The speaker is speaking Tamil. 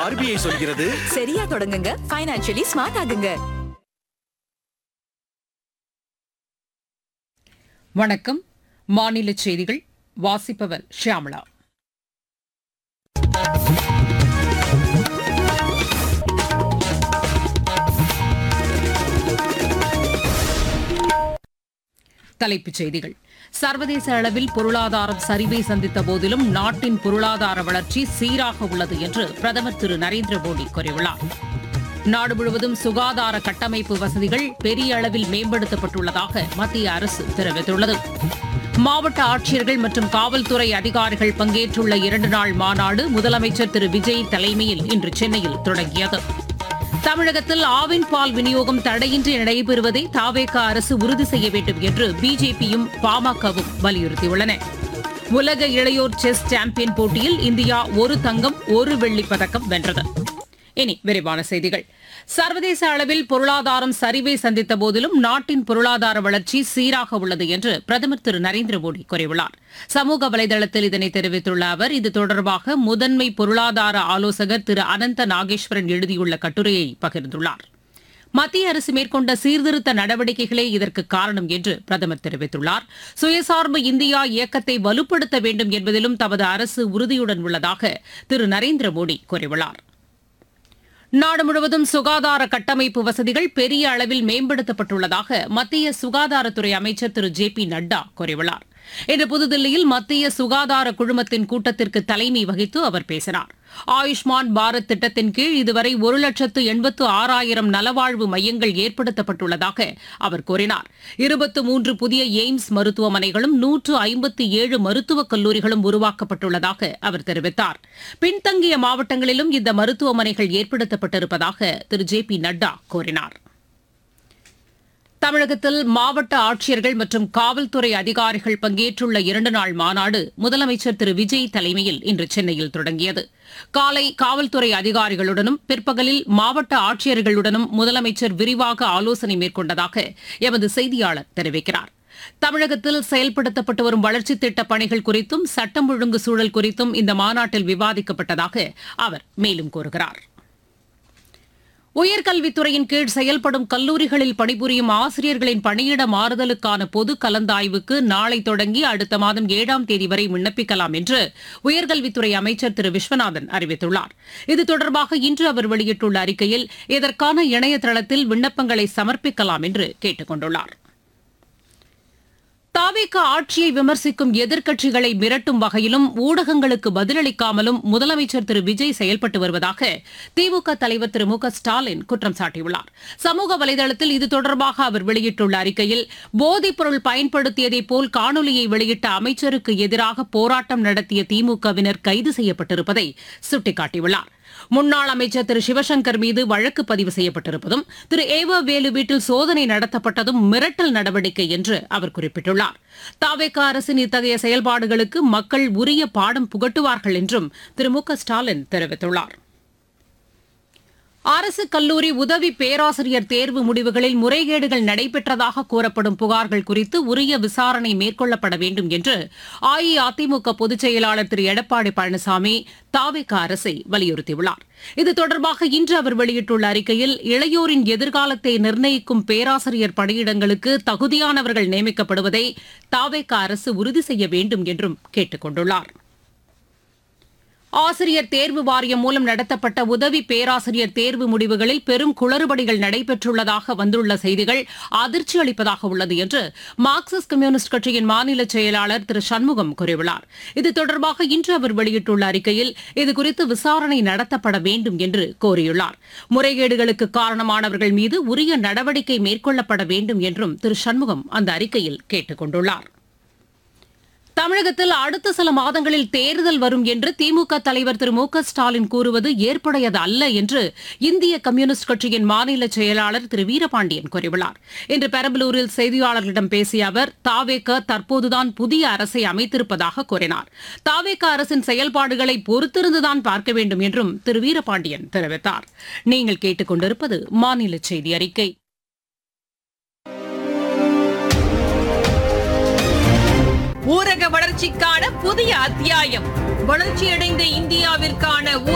ஆர்பிஐ சொல்கிறது. சரியா தொடங்குங்க, ஃபைனான்சியலி ஸ்மார்ட் ஆகுங்க. வணக்கம். மாநில செய்திகள் வாசிப்பவர் ஷியாமளா. தலைப்புச் செய்திகள். சர்வதேச அளவில் பொருளாதாரம் சரிவை சந்தித்த போதிலும் நாட்டின் பொருளாதார வளர்ச்சி சீராக உள்ளது என்று பிரதமர் திரு நரேந்திர மோடி கூறியுள்ளார். நாடு முழுவதும் சுகாதார கட்டமைப்பு வசதிகள் பெரிய அளவில் மேம்படுத்தப்பட்டுள்ளதாக மத்திய அரசு தெரிவித்துள்ளது. மாவட்ட ஆட்சியர்கள் மற்றும் காவல்துறை அதிகாரிகள் பங்கேற்றுள்ள 2 நாள் மாநாடு முதலமைச்சர் திரு விஜய் தலைமையில் இன்று சென்னையில் தொடங்கியது. தமிழகத்தில் ஆவின் பால் விநியோகம் தடையின்றி நடைபெறுவதை தவேக அரசு உறுதி செய்ய வேண்டும் என்று பிஜேபியும் பாமகவும் வலியுறுத்தியுள்ளன. உலக இளையோர் செஸ் சாம்பியன் போட்டியில் இந்தியா 1 தங்கம் 1 வெள்ளிப் பதக்கம் வென்றது. இனி விரிவான செய்திகள். சர்வதேச அளவில் பொருளாதாரம் சரிவை சந்தித்த போதிலும் நாட்டின் பொருளாதார வளர்ச்சி சீராக உள்ளது என்று பிரதமர் திரு நரேந்திர மோடி கூறியுள்ளார். சமூக வலைதளத்தில் இதனை தெரிவித்துள்ள அவர், இது தொடர்பாக முதன்மை பொருளாதார ஆலோசகர் திரு அனந்த நாகேஸ்வரன் எழுதியுள்ள கட்டுரையை பகிர்ந்துள்ளார். மத்திய அரசு மேற்கொண்ட சீர்திருத்த நடவடிக்கைகளே இதற்கு காரணம் என்று பிரதமர் தெரிவித்துள்ளார். சுயசார்பு இந்தியா இயக்கத்தை வலுப்படுத்த வேண்டும் என்பதிலும் தமது அரசு உறுதியுடன் உள்ளதாக திரு நரேந்திர மோடி கூறியுள்ளார். நாடு முழுவதும் சுகாதார கட்டமைப்பு வசதிகள் பெரிய அளவில் மேம்படுத்தப்பட்டுள்ளதாக மத்திய சுகாதாரத்துறை அமைச்சர் திரு ஜே.பி. நட்டா கூறியுள்ளார். இன்று புதுதில்லியில் மத்திய சுகாதார குழுமத்தின் கூட்டத்திற்கு தலைமை வகித்து அவர் பேசினார். ஆயுஷ்மான் பாரத் திட்டத்தின் கீழ் இதுவரை 1,86,000 நலவாழ்வு மையங்கள் ஏற்படுத்தப்பட்டுள்ளதாக அவர் கூறினார். 23 புதிய எய்ம்ஸ் மருத்துவமனைகளும் 157 மருத்துவக் கல்லூரிகளும் உருவாக்கப்பட்டுள்ளதாக அவர் தெரிவித்தார். பின்தங்கிய மாவட்டங்களிலும் இந்த மருத்துவமனைகள் ஏற்படுத்தப்பட்டிருப்பதாக திரு ஜே.பி. நட்டா கூறினார். தமிழகத்தில் மாவட்ட ஆட்சியர்கள் மற்றும் காவல்துறை அதிகாரிகள் பங்கேற்றுள்ள 2 நாள் மாநாடு முதலமைச்சர் திரு விஜய் தலைமையில் இன்று சென்னையில் தொடங்கியது. காலை காவல்துறை அதிகாரிகளுடனும் பிற்பகலில் மாவட்ட ஆட்சியர்களுடனும் முதலமைச்சர் விரிவாக ஆலோசனை மேற்கொண்டதாக எமது செய்தியாளர் தெரிவிக்கிறார். தமிழகத்தில் செயல்படுத்தப்பட்டு வரும் வளர்ச்சித் திட்டப் பணிகள் குறித்தும் சட்டம் ஒழுங்கு சூழல் குறித்தும் இந்த மாநாட்டில் விவாதிக்கப்பட்டதாக அவர் மேலும் கூறுகிறார். உயர்கல்வித்துறையின் கீழ் செயல்படும் கல்லூரிகளில் பணிபுரியும் ஆசிரியர்களின் பணியிட மாறுதலுக்கான பொது கலந்தாய்வுக்கு நாளை தொடங்கி அடுத்த மாதம் 7ஆம் தேதி வரை விண்ணப்பிக்கலாம் என்று உயர்கல்வித்துறை அமைச்சர் திரு விஸ்வநாதன் அறிவித்துள்ளார். இது தொடர்பாக இன்று அவர் வெளியிட்டுள்ள அறிக்கையில் இதற்கான இணையதளத்தில் விண்ணப்பங்களை சமர்ப்பிக்கலாம் என்று கேட்டுக் கொண்டுள்ளார். தவேக ஆட்சியை விமர்சிக்கும் எதிர்க்கட்சிகளை மிரட்டும் வகையிலும் ஊடகங்களுக்கு பதிலளிக்காமலும் முதலமைச்சர் திரு விஜய் செயல்பட்டு வருவதாக திமுக தலைவர் திரு மு க ஸ்டாலின் குற்றம் சாட்டியுள்ளார். சமூக வலைதளத்தில் இது தொடர்பாக அவர் வெளியிட்டுள்ள அறிக்கையில், போதைப் பொருள் பயன்படுத்தியதைப் போல் காணொலியை வெளியிட்ட அமைச்சருக்கு எதிராக போராட்டம் நடத்திய திமுகவினர் கைது செய்யப்பட்டிருப்பதை சுட்டிக்காட்டியுள்ளார். முன்னாள் அமைச்சர் திரு சிவசங்கர் மீது வழக்கு பதிவு செய்யப்பட்டிருப்பதும் திரு ஏவ வேலு வீட்டில் சோதனை நடத்தப்பட்டதும் மிரட்டல் நடவடிக்கை என்று அவர் குறிப்பிட்டுள்ளார். தவேக அரசின் இத்தகைய செயல்பாடுகளுக்கு மக்கள் உரிய பாடம் புகட்டுவார்கள் என்றும் திரு மு க ஸ்டாலின் தெரிவித்துள்ளார். அரசு கல்லூரி உதவி பேராசிரியர் தேர்வு முடிவுகளில் முறைகேடுகள் நடைபெற்றதாக கூறப்படும் புகார்கள் குறித்து உரிய விசாரணை மேற்கொள்ளப்பட வேண்டும் என்று அஇஅதிமுக பொதுச் செயலாளர் திரு எடப்பாடி பழனிசாமி தவேக அரசை வலியுறுத்தியுள்ளார். இது தொடர்பாக இன்று அவர் வெளியிட்டுள்ள அறிக்கையில், இளையோரின் எதிர்காலத்தை நிர்ணயிக்கும் பேராசிரியர் பணியிடங்களுக்கு தகுதியானவர்கள் நியமிக்கப்படுவதை தவேக அரசு உறுதி செய்ய வேண்டும் என்றும் கேட்டுக் கொண்டுள்ளார். ஆசிரியர் தேர்வு வாரியம் மூலம் நடத்தப்பட்ட உதவி பேராசிரியர் தேர்வு முடிவுகளில் பெரும் குளறுபடிகள் நடைபெற்றுள்ளதாக வந்துள்ள செய்திகள் அதிர்ச்சி அளிப்பதாக உள்ளது என்று மார்க்சிஸ்ட் கம்யூனிஸ்ட் கட்சியின் மாநில செயலாளர் திரு சண்முகம் கூறியுள்ளார். இது தொடர்பாக இன்று அவர் வெளியிட்டுள்ள அறிக்கையில் இதுகுறித்து விசாரணை நடத்தப்பட வேண்டும் என்று கோரியுள்ளார். முறைகேடுகளுக்கு காரணமானவர்கள் மீது உரிய நடவடிக்கை மேற்கொள்ளப்பட வேண்டும் என்றும் திரு சண்முகம் அந்த அறிக்கையில் கேட்டுக் கொண்டுள்ளார். தமிழகத்தில் அடுத்த சில மாதங்களில் தேர்தல் வரும் என்று திமுக தலைவர் திரு மு க ஸ்டாலின் கூறுவது ஏற்புடையது அல்ல என்று இந்திய கம்யூனிஸ்ட் கட்சியின் மாநில செயலாளர் திரு வீரபாண்டியன் கூறியுள்ளார். இன்று பெரம்பலூரில் செய்தியாளர்களிடம் பேசிய அவர், தவேக தற்போதுதான் புதிய அரசை அமைத்திருப்பதாக கூறினார். தவேக அரசின் செயல்பாடுகளை பொறுத்திருந்துதான் பார்க்க வேண்டும் என்றும் திரு வீரபாண்டியன் தெரிவித்தார். நீங்கள் கேட்டுக் கொண்டிருப்பது மாநில செய்தி அறிக்கை. ஊரக வளர்ச்சிக்கான புதிய அத்தியாயம். வளர்ச்சியடைந்த இந்தியாவிற்கான